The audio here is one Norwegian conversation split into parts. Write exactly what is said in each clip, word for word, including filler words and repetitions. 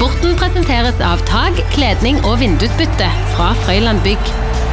Sporten presenteres av tag, kledning og vindusbytte fra Frøyland Bygg.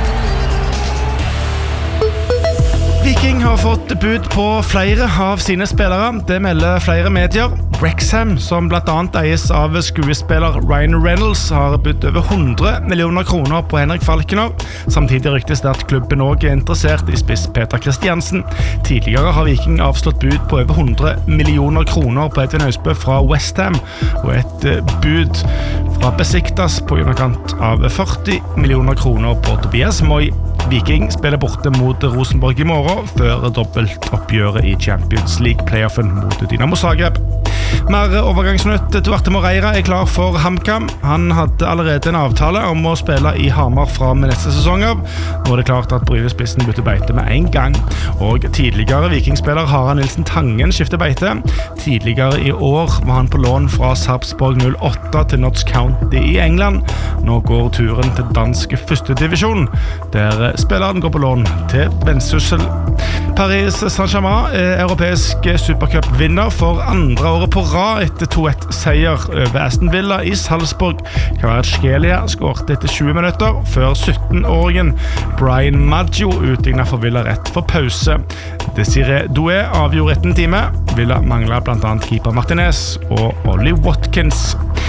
Viking har fått bud på flere av sine spillere. Det melder flere medier. Wrexham, som blant annet eies av skuespiller Ryan Reynolds, har budt over hundre millioner kroner på Henrik Falkner. Samtidig ryktes det at klubben også er interessert i spiss Peter Christiansen. Tidligere har Viking avslått bud på over hundre millioner kroner på Edvin Austbø fra West Ham, og et bud fra Besiktas på underkant av førti millioner kroner på Tobias Moy. Viking spiller borte mot Rosenborg i morgen, før dobbeltoppgjøret i Champions League-playoffen mot Dynamo Zagreb. Mer overgangsnytt. Duarte Moreira er klar for HamKam. Han hadde allerede en avtale om å spille i Hamar fra med neste sesong av. Nå er det klart at Brynespissen bytter beite med en gang. Og tidligere vikingspiller Harald Nilsen Tangen skifter beite. Tidligere i år var han på lån fra Sarpsborg null åtte til Notts County i England. Nå går turen til dansk førstedivisjon, der spilleren går på lån til Vendsyssel. Paris Saint-Germain er europeisk supercup-vinner for andre året på rad etter to ett seier over Aston Villa i Salzburg. Kvaratskhelia skåret etter tjue minutter før sytten-åringen Brian Maggio utlignet for Villa rett for pause. Desiree Doué avgjorde etter en time. Villa manglet blant annet keeper Martinez og Ollie Watkins.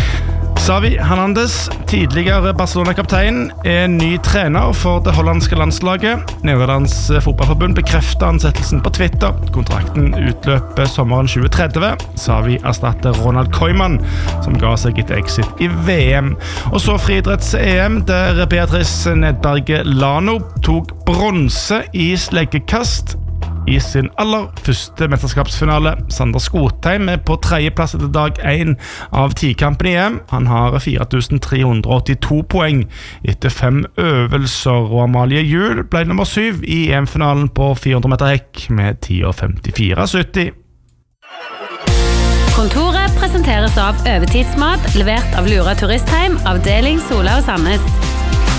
Xavi Hernandez, tidligere Barcelona-kaptein, er ny trener for det hollandske landslaget. Nederlands fotballforbund bekrefter ansettelsen på Twitter. Kontrakten utløper sommeren tjue tretti. Xavi erstatter Ronald Koeman, som ga seg et exit i V M. Og så friidretts-E M, der Beatrice Nedberge Lano tok bronse i sleggekast i sin aller første mesterskapsfinale. Sander Skotheim er på tredjeplass etter dag én av ti-kampen i E M. Han har fire tusen tre hundre åttito poeng etter fem øvelser, og Amalie Juhl ble nummer syv i E M-finalen på fire hundre meter hekk med ti femtifire sytti. Kontoret presenteres av Overtidsmat, levert av Lura Turistheim, avdeling Sola og Sandnes.